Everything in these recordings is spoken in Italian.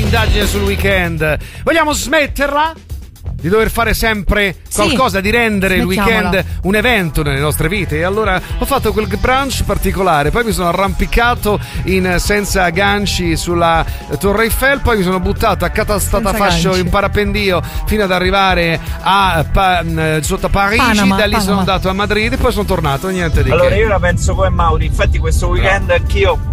indagine sul weekend. Vogliamo smetterla? Di dover fare sempre qualcosa, di rendere il weekend un evento nelle nostre vite. E allora ho fatto quel brunch particolare, poi mi sono arrampicato senza ganci sulla Torre Eiffel, poi mi sono buttato a catastafascio in parapendio fino ad arrivare sotto a Parigi, da lì sono andato a Madrid e poi sono tornato, niente di che. Allora io la penso come Mauri, infatti questo weekend anch'io.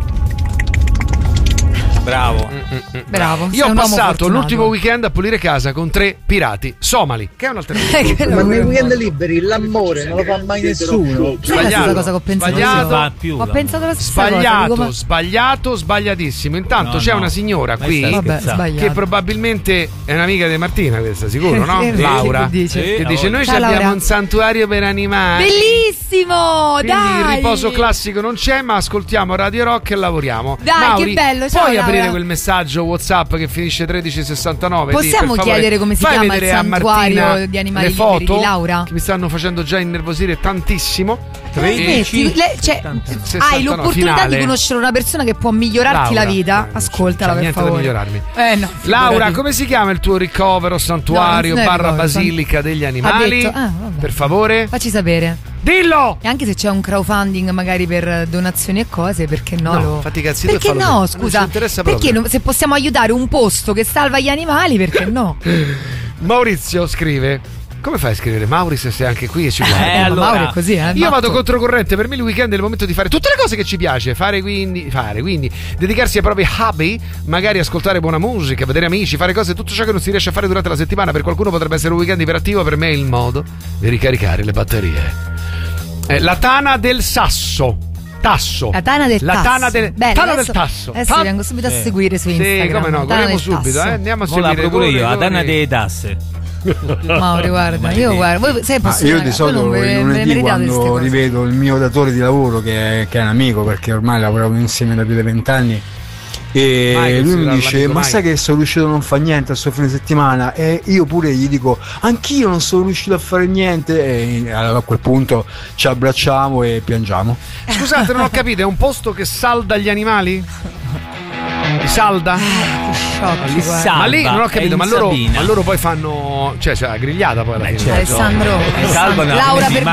Bravo. Io ho passato l'ultimo weekend a pulire casa con 3 pirati somali, che è un'alternativa. Ma nei weekend liberi l'amore non lo fa mai nessuno. Sbagliato. Cosa che ho pensato io. Ho pensato la stessa cosa. Sbagliato, sbagliatissimo. Intanto c'è una signora qui che probabilmente è un'amica di Martina, questa sicuro, no? Laura, che dice noi abbiamo un santuario per animali. Bellissimo, quindi dai. Il riposo classico non c'è, ma ascoltiamo Radio Rock e lavoriamo. Dai, Mauri, che bello. Ciao, puoi aprire quel messaggio WhatsApp che finisce 1369? Possiamo chiedere come si chiama il santuario di animali liberi di Laura? Che mi stanno facendo già innervosire tantissimo. Hai l'opportunità di conoscere una persona che può migliorarti la vita. Ascoltala, per favore. Migliorarmi. No, Laura, come si chiama il tuo ricovero, santuario, basilica degli animali? Per favore, facci sapere. Dillo! E anche se c'è un crowdfunding magari per donazioni e cose, perché no? No, fatti cazzi, perché no, scusa? Perché se possiamo aiutare un posto che salva gli animali, perché no? Maurizio scrive: come fai a scrivere Mauri se sei anche qui e ci guardi? Allora, Mauri è così, io vado controcorrente, per me il weekend è il momento di fare tutte le cose che ci piace fare, quindi dedicarsi ai propri hobby, magari ascoltare buona musica, vedere amici, fare cose, tutto ciò che non si riesce a fare durante la settimana. Per qualcuno potrebbe essere un weekend iperattivo, per me è il modo di ricaricare le batterie. La tana del sasso. Tasso. La tana del tasso. Tana del tasso. Adesso vengo subito a seguire su Instagram. Sì, come no, corriamo subito, andiamo a seguire pure io, la tana delle tasse. Mauri, guarda, voi io di solito il lunedì quando rivedo il mio datore di lavoro che è un amico, perché ormai lavoriamo insieme da più di 20 anni, e lui mi dice: ma sai che sono riuscito a non fare niente a sto fine settimana? E io pure gli dico: anch'io non sono riuscito a fare niente. E allora a quel punto ci abbracciamo e piangiamo. Scusate, non ho capito, è un posto che salda gli animali? Li salda? Ma lì non ho capito, ma loro poi fanno, cioè la grigliata poi alla fine. Alessandro, Laura per